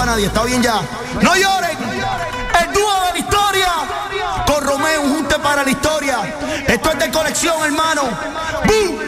nadie, está bien ya. No lloren, el dúo de la historia con Romeo, un junte para la historia. Esto es de colección, hermano. ¡Bum!